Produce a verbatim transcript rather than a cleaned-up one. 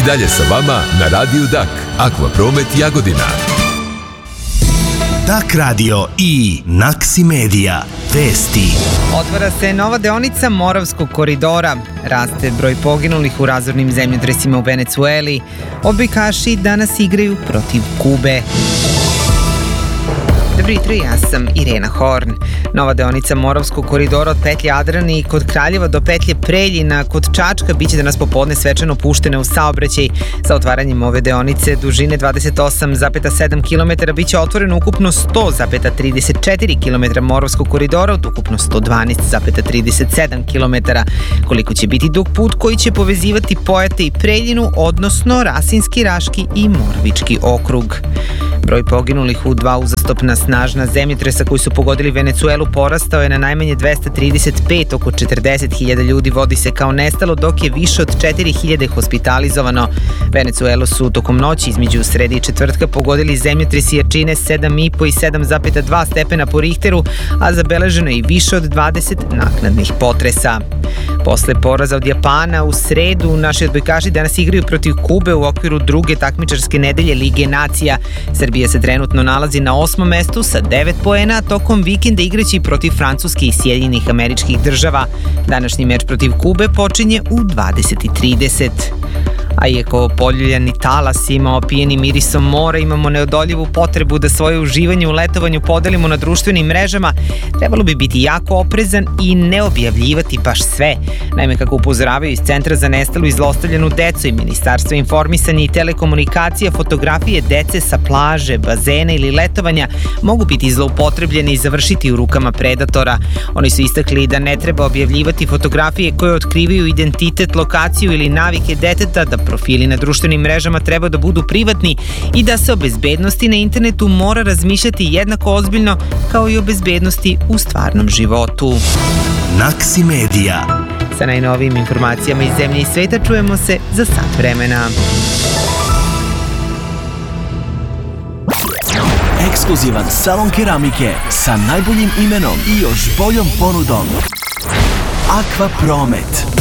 dalje sa vama na Radiju Dak, Akvapromet Jagodina. Dak radio i Naksi Media. Vesti. Otvara se nova deonica Moravskog koridora. Raste broj poginulih u razornim zemljotresima u Venecueli. Odbojkaši danas igraju protiv Kube. Dobro jutro, ja sam Irena Horn. Nova deonica Moravskog koridora od petlje Adrani kod Kraljeva do petlje Preljina kod Čačka biće danas popodne svečano puštene u saobraćaj. Sa otvaranjem ove deonice dužine dvadeset osam zarez sedam kilometara biće otvoreno ukupno sto zarez trideset četiri kilometra Moravskog koridora od ukupno sto dvanaest zarez trideset sedam kilometara. Koliko će biti dug put koji će povezivati Pojate i Preljinu, odnosno Rasinski, Raški i Morovički okrug. Broj poginulih u dva uzastopna snažna zemljotresa koji su pogodili Venecuelu porastao je na najmanje dvesta trideset pet, oko četrdeset hiljada ljudi vodi se kao nestalo, dok je više od četiri hiljade hospitalizovano. Venecuelu su tokom noći između srede i četvrtka pogodili zemljotresi jačine sedam i po i sedam zarez dva stepena po Richteru, a zabeleženo je i više od dvadeset naknadnih potresa. Posle poraza od Japana u sredu, naši odbojkaši danas igraju protiv Kube u okviru druge takmičarske nedelje Lige nacija. Srbija se trenutno nalazi na osmom mestu sa devet poena, tokom vikenda igraći protiv Francuske i Sjedinjenih Američkih Država. Današnji meč protiv Kube počinje u dvadeset i trideset. A iako poljuljani talas ima opijeni mirisom mora, imamo neodoljivu potrebu da svoje uživanje u letovanju podelimo na društvenim mrežama, trebalo bi biti jako oprezan i ne objavljivati baš sve. Naime, kako upozoravaju iz Centra za nestalu i zlostavljanu decu i Ministarstva informisanja i telekomunikacija, fotografije dece sa plaže, bazena ili letovanja mogu biti zloupotrebljene i završiti u rukama predatora. Oni su istakli da ne treba objavljivati fotografije koje otkrivaju identitet, lokaciju ili navike deteta, da profili na društvenim mrežama treba da budu privatni i da se o bezbednosti na internetu mora razmišljati jednako ozbiljno kao i o bezbednosti u stvarnom životu. Naksi Media. Sa najnovijim informacijama iz zemlje i sveta čujemo se za sat vremena. Ekskluzivan salon keramike sa najboljim imenom i još boljom ponudom. Akvapromet.